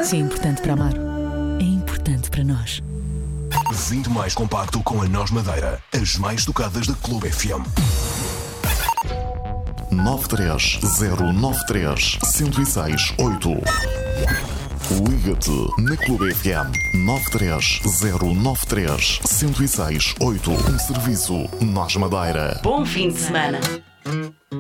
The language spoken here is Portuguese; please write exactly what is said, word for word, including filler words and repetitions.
Se é importante para Amaro, é importante para nós. Vinte mais compacto com a Nós Madeira. As mais tocadas da Clube F M. nove três zero nove três, zero seis oito. Liga-te na Clube F M nove três zero nove três, zero seis oito. Um serviço Nós Madeira. Bom fim de semana.